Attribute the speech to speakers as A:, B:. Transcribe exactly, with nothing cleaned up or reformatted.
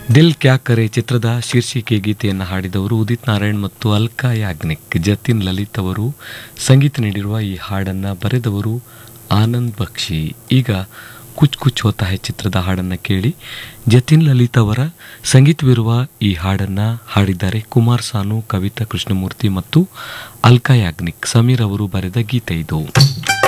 A: ದಿಲ್ ಕ್ಯಾ ಕರೆ ಚಿತ್ರದ ಶೀರ್ಷಿಕೆ ಗೀತೆಯನ್ನು ಹಾಡಿದವರು ಉದಿತ್ ನಾರಾಯಣ್ ಮತ್ತು ಅಲ್ಕಾ ಯಾಗ್ನಿಕ್. ಜತಿನ್ ಲಲಿತ್ ಅವರು ಸಂಗೀತ ನೀಡಿರುವ ಈ ಹಾಡನ್ನು ಬರೆದವರು ಆನಂದ್ ಬಕ್ಷಿ. ಈಗ ಕುಚ್ ಕುಚ್ ಹೋತಾ ಹೈ ಚಿತ್ರದ ಹಾಡನ್ನು ಕೇಳಿ. ಜತಿನ್ ಲಲಿತ್ ಅವರ ಸಂಗೀತವಿರುವ ಈ ಹಾಡನ್ನು ಹಾಡಿದ್ದಾರೆ ಕುಮಾರ್ ಸಾನು, ಕವಿತಾ ಕೃಷ್ಣಮೂರ್ತಿ ಮತ್ತು ಅಲ್ಕಾ ಯಾಗ್ನಿಕ್. ಸಮೀರ್ ಅವರು ಬರೆದ ಗೀತೆ ಇದು.